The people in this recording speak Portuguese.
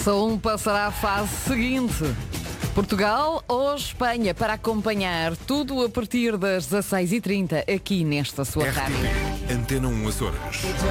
Taça 1 passará à fase seguinte. Portugal ou Espanha, para acompanhar tudo a partir das 16h30 aqui nesta sua rádio. Antena 1 Açores.